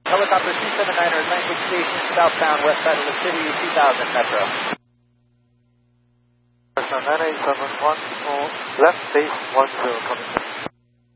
Helicopter 279er Atlantic Station, southbound west side of the city, 2000 Metro. Cessna 9871, left base 10 coming in.